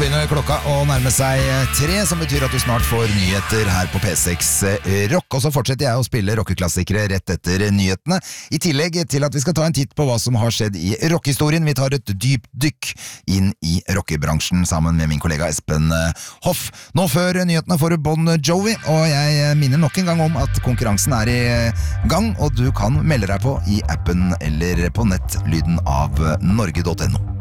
begynner klokka å nærme seg 3, som betyr at du snart får nyheter her på P6 Rock. Og så fortsetter jeg å spille rockeklassikere rett etter nyhetene, i tillegg til at vi skal ta en titt på hva som har skjedd i rockehistorien. Vi tar et dypt dykk inn i rockebransjen sammen med min kollega Espen Hoff. Nå før nyhetene får du Bon Jovi, og jeg minner nok en gang om at konkurransen er i gang, og du kan melde deg på i appen eller på nettlyden av norge.no.